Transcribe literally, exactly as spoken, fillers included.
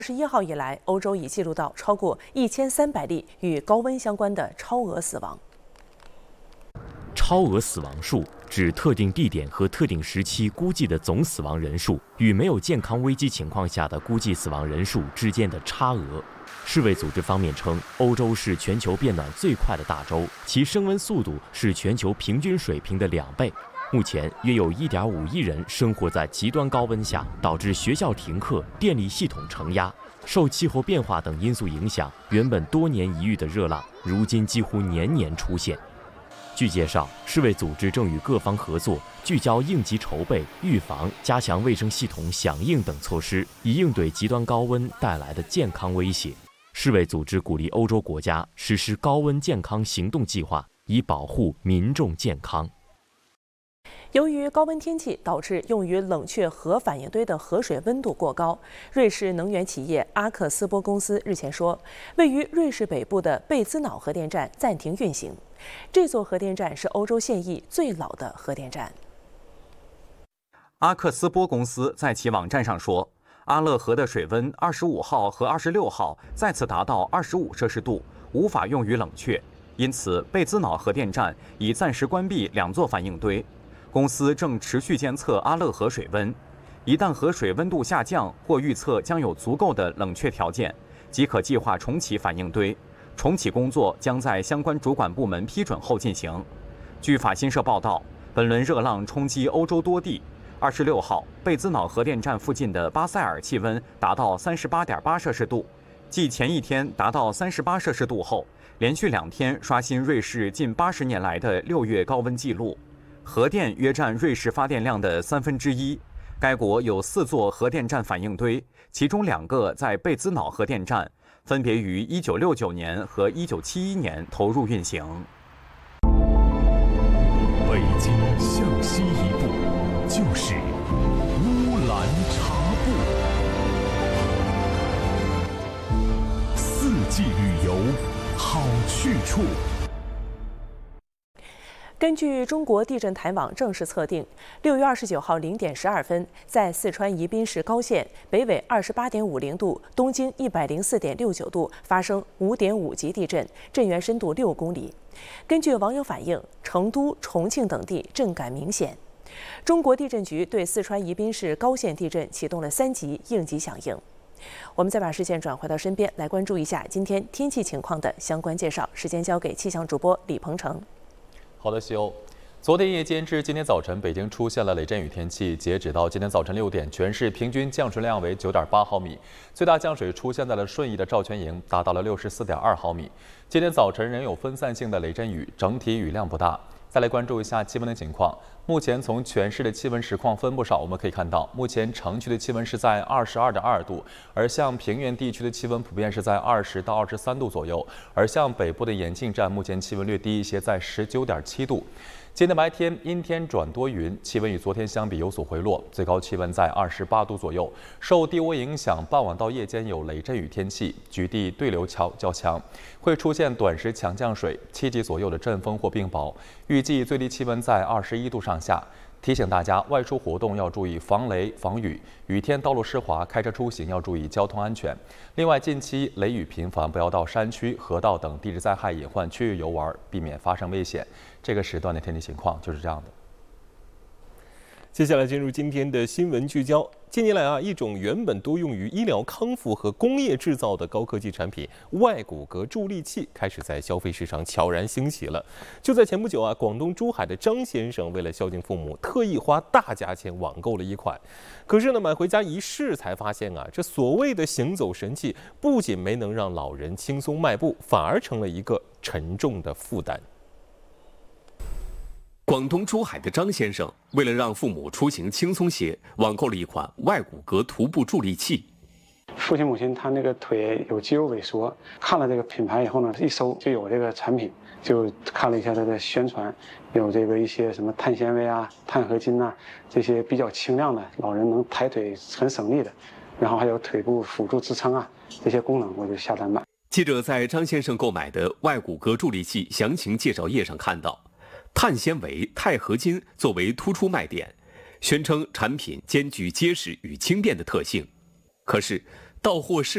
十一号以来，欧洲已记录到超过一千三百例与高温相关的超额死亡。 超额死亡数指特定地点和特定时期估计的总死亡人数与没有健康危机情况下的估计死亡人数之间的差额。世卫组织方面称，欧洲是全球变暖最快的大洲，其升温速度是全球平均水平的两倍。目前约有 一点五亿人生活在极端高温下，导致学校停课、电力系统承压。受气候变化等因素影响，原本多年一遇的热浪，如今几乎年年出现。据介绍，世卫组织正与各方合作，聚焦应急筹备、预防、加强卫生系统响应等措施，以应对极端高温带来的健康威胁。世卫组织鼓励欧洲国家实施高温健康行动计划，以保护民众健康。 由于高温天气导致用于冷却核反应堆的核水温度过高，瑞士能源企业阿克斯波公司日前说，位于瑞士北部的贝兹瑙核电站暂停运行。这座核电站是欧洲现役最老的核电站。 阿克斯波公司在其网站上说，阿勒河的水温二十五号和二十六号再次达到二十五摄氏度，无法用于冷却，因此贝兹瑙核电站已暂时关闭两座反应堆。公司正持续监测阿勒河水温，一旦河水温度下降或预测将有足够的冷却条件，即可计划重启反应堆。重启工作将在相关主管部门批准后进行。据法新社报道，本轮热浪冲击欧洲多地。二十六号，贝兹瑙核电站附近的巴塞尔气温达到三十八点八摄氏度，继前一天达到三十八摄氏度后，连续两天刷新瑞士近八十年来的六月高温纪录。核电约占瑞士发电量的三分之一。该国有四座核电站反应堆，其中两个在贝兹瑙核电站，分别于一九六九年和一九七一年投入运行。 北京向西一步，就是乌兰察布。四季旅游，好去处。 根据中国地震台网正式测定，六月二十九号零点十二分，在四川宜宾市高县北纬二十八点五零度、东经一百零四点六九度发生五点五级地震，震源深度六公里。根据网友反映，成都、重庆等地震感明显。中国地震局对四川宜宾市高县地震启动了三级应急响应。我们再把视线转回到身边，来关注一下今天天气情况的相关介绍。时间交给气象主播李鹏程。 好的，西欧。昨天夜间至今天早晨，北京出现了雷阵雨天气。截止到今天早晨六点，全市平均降水量为九点八毫米，最大降水出现在了顺义的赵全营，达到了六十四点二毫米。今天早晨仍有分散性的雷阵雨，整体雨量不大。再来关注一下气温的情况。目前从全市的气温实况分布上，我们可以看到，目前城区的气温是在二十二点二度，而像平原地区的气温普遍是在二十到二十三度左右，而像北部的延庆站目前气温略低一些，在十九点七度。今天白天阴天转多云，气温与昨天相比有所回落，最高气温在二十八度左右。受低温影响，傍晚到夜间有雷阵雨天气，局地对流较较强，会出现短时强降水、七级左右的阵风或冰雹。预计最低气温在二十一度上下。提醒大家外出活动要注意防雷防雨，雨天道路湿滑，开车出行要注意交通安全。另外，近期雷雨频繁，不要到山区、河道等地质灾害隐患区域游玩，避免发生危险。这个时段的天气情况就是这样的。 接下来进入今天的新闻聚焦。近年来啊，一种原本多用于医疗康复和工业制造的高科技产品——外骨骼助力器，开始在消费市场悄然兴起了。就在前不久啊，广东珠海的张先生为了孝敬父母，特意花大价钱网购了一款。可是呢，买回家一试才发现啊，这所谓的行走神器，不仅没能让老人轻松迈步，反而成了一个沉重的负担。 广东珠海的张先生为了让父母出行轻松些，网购了一款外骨骼徒步助力器。 父亲母亲他那个腿有肌肉萎缩，看了这个品牌以后呢，一搜就有这个产品，就看了一下它的宣传，有这个一些什么碳纤维啊、碳合金啊，这些比较轻量的，老人能抬腿很省力的，然后还有腿部辅助支撑啊这些功能，我就下单买。 记者在张先生购买的外骨骼助力器详情介绍页上看到，碳纤维、钛合金作为突出卖点，宣称产品兼具结实与轻便的特性。可是到货市